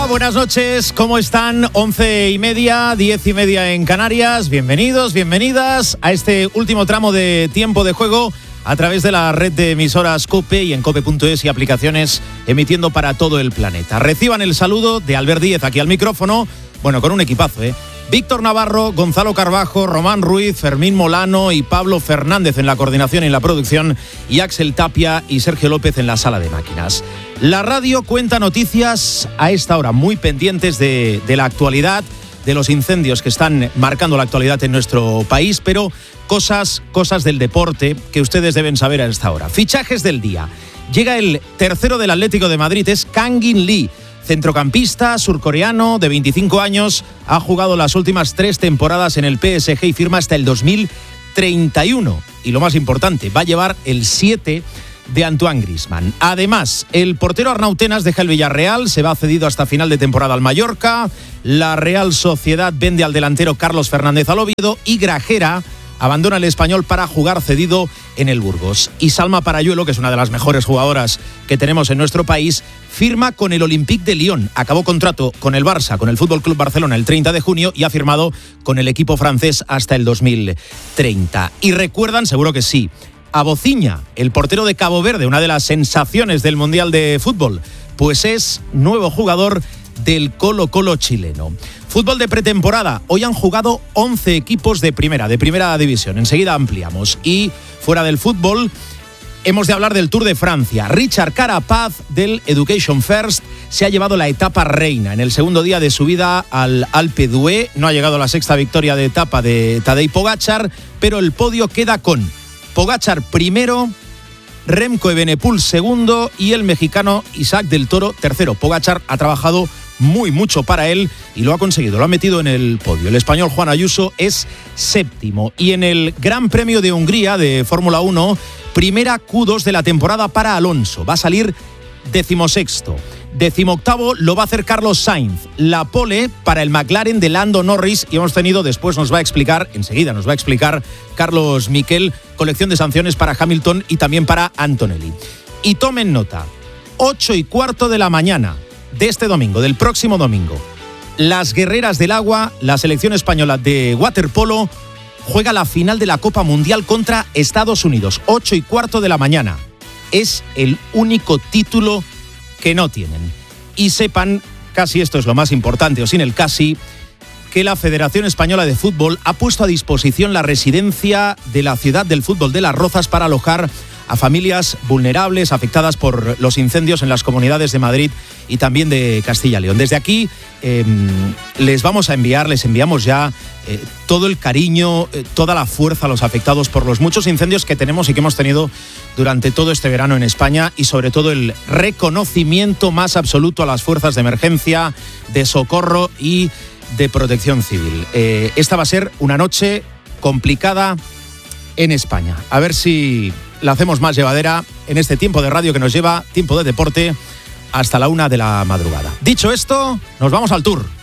buenas noches, ¿cómo están? 11:30, 10:30 en Canarias. Bienvenidos, bienvenidas a este último tramo de tiempo de juego a través de la red de emisoras COPE y en cope.es y aplicaciones emitiendo para todo el planeta. Reciban el saludo de Albert Díez aquí al micrófono, bueno, con un equipazo, Víctor Navarro, Gonzalo Carbajo, Román Ruiz, Fermín Molano y Pablo Fernández en la coordinación y en la producción y Axel Tapia y Sergio López en la sala de máquinas. La radio cuenta noticias a esta hora, muy pendientes de la actualidad, de los incendios que están marcando la actualidad en nuestro país, pero cosas del deporte que ustedes deben saber a esta hora. Fichajes del día. Llega el tercero del Atlético de Madrid, es Kangin Lee. Centrocampista surcoreano de 25 años, ha jugado las últimas 3 temporadas en el PSG y firma hasta el 2031. Y lo más importante, va a llevar el 7 de Antoine Griezmann. Además, el portero Arnau Tenas deja el Villarreal, se va cedido hasta final de temporada al Mallorca. La Real Sociedad vende al delantero Carlos Fernández al Oviedo y Grajera abandona el Español para jugar cedido en el Burgos. Y Salma Parayuelo, que es una de las mejores jugadoras que tenemos en nuestro país, firma con el Olympique de Lyon. Acabó contrato con el Barça, con el Fútbol Club Barcelona el 30 de junio y ha firmado con el equipo francés hasta el 2030. Y recuerdan, seguro que sí, a Bociña, el portero de Cabo Verde, una de las sensaciones del Mundial de Fútbol, pues es nuevo jugador del Colo-Colo chileno. Fútbol de pretemporada. Hoy han jugado 11 equipos de primera división. Enseguida ampliamos. Y fuera del fútbol, hemos de hablar del Tour de Francia. Richard Carapaz, del Education First, se ha llevado la etapa reina en el segundo día de subida al Alpe d'Huez. No ha llegado a la sexta victoria de etapa de Tadej Pogačar, pero el podio queda con Pogačar primero, Remco Evenepoel segundo y el mexicano Isaac del Toro tercero. Pogačar ha trabajado mucho para él y lo ha conseguido, lo ha metido en el podio. El español Juan Ayuso es séptimo. Y en el Gran Premio de Hungría de Fórmula 1, primera Q2 de la temporada para Alonso. Va a salir 16º. 18º lo va a hacer Carlos Sainz. La pole para el McLaren de Lando Norris. Y hemos tenido, enseguida nos va a explicar Carlos Miquel, colección de sanciones para Hamilton y también para Antonelli. Y tomen nota, 8:15 de la mañana de este domingo, del próximo domingo, las guerreras del agua, la selección española de waterpolo, juega la final de la Copa Mundial contra Estados Unidos. 8:15 de la mañana. Es el único título que no tienen. Y sepan, casi esto es lo más importante, o sin el casi, que la Federación Española de Fútbol ha puesto a disposición la residencia de la Ciudad del Fútbol de Las Rozas para alojar a familias vulnerables afectadas por los incendios en las comunidades de Madrid y también de Castilla y León. Desde aquí les enviamos ya todo el cariño, toda la fuerza a los afectados por los muchos incendios que tenemos y que hemos tenido durante todo este verano en España, y sobre todo el reconocimiento más absoluto a las fuerzas de emergencia, de socorro y de protección civil. Esta va a ser una noche complicada en España. A ver si la hacemos más llevadera en este tiempo de radio que nos lleva, tiempo de deporte, hasta la 1 de la madrugada. Dicho esto, nos vamos al Tour.